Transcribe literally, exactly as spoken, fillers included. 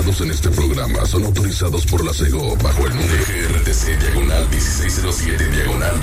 utilizados en este programa son autorizados por la SEGO bajo el número G R T C diagonal dieciséis cero siete diagonal